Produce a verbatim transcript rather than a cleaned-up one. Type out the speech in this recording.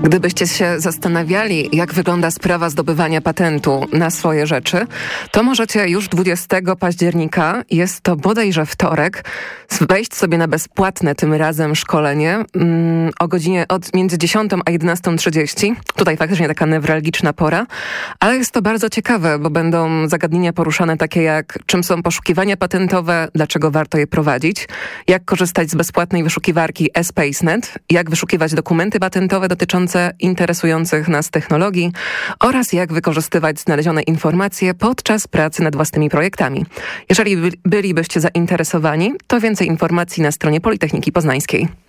Gdybyście się zastanawiali, jak wygląda sprawa zdobywania patentu na swoje rzeczy, to możecie już dwudziestego października, jest to bodajże wtorek, wejść sobie na bezpłatne tym razem szkolenie mm, o godzinie od między dziesiątą a jedenastą trzydzieści. Tutaj faktycznie taka newralgiczna pora, ale jest to bardzo ciekawe, bo będą zagadnienia poruszane takie jak czym są poszukiwania patentowe, dlaczego warto je prowadzić, jak korzystać z bezpłatnej wyszukiwarki eSpaceNet, jak wyszukiwać dokumenty patentowe dotyczące interesujących nas technologii oraz jak wykorzystywać znalezione informacje podczas pracy nad własnymi projektami. Jeżeli by, bylibyście zainteresowani, to więcej informacji na stronie Politechniki Poznańskiej.